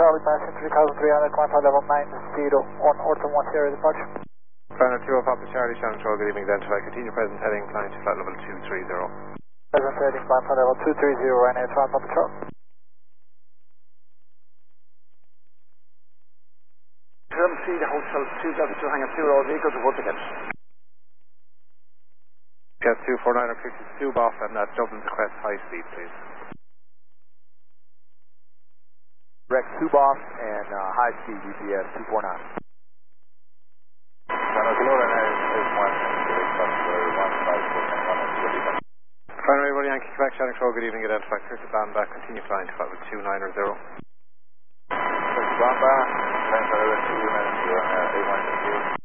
Charlie, passing 3,300, climb flight level 90 on Orton 1 Sierra departure. Final 2 Papa Charlie, Shannon Control, good evening, identify, continue present heading, climb to flight level 230. Present heading, climb flight level 230, right now, Papa Charlie. Feed Hotel 2 Delta 2 Hangar 2 all vehicles report again. Get 249 or 52 off and at Dublin to Quest high speed, please. Rex Suboff and high speed UPS 249. Final everybody, Yankee Quebec, Shannon Control, good evening, identify, Cricket Bamba, continue flying to flight level 290. Cricket Bamba, flight level 290, A1.